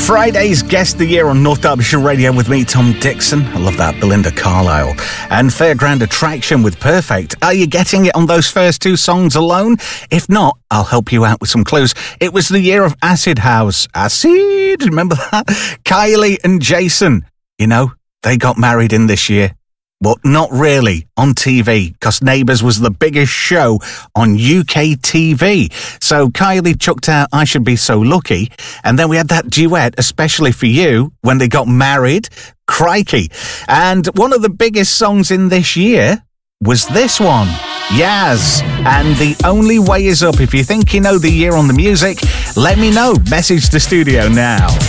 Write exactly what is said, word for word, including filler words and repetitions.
Friday's Guest of the Year on North Derbyshire Radio with me, Tom Dixon. I love that, Belinda Carlisle. And Fairground Attraction with Perfect. Are you getting it on those first two songs alone? If not, I'll help you out with some clues. It was the year of Acid House. Acid, remember that? Kylie and Jason, you know, they got married in this year. Well, not really on T V, because Neighbours was the biggest show on U K T V. So Kylie chucked out I Should Be So Lucky, and then we had that duet, Especially For You, when they got married. Crikey. And one of the biggest songs in this year was this one, Yaz, and The Only Way Is Up. If you think you know the year on the music, let me know. Message the studio now.